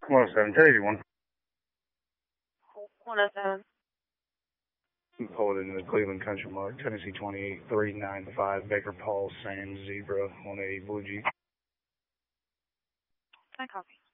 107, 1081. 107. Pulled into the Cleveland Country Mart, Tennessee 28395, Baker Paul, Sam Zebra on a Blue Jeep. I copy.